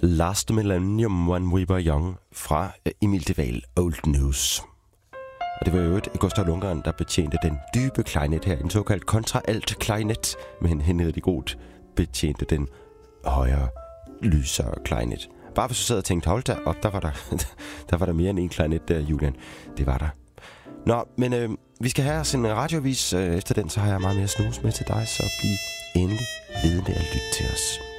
Last Millennium When We Were Young fra Emil de Waal, Old News. Og det var jo et Gustav Lundgren, der betjente den dybe klarinet her, en såkaldt kontraalt klarinet, men Henrik de Groot betjente den højere, lysere klarinet. Bare hvis du sad og tænkte, hold da op, der var der mere end en klarinet der, Julian. Det var der. Nå, men vi skal have os en radioavis. Efter den, så har jeg meget mere snus med til dig, så bliv endelig ved med at lytte til os.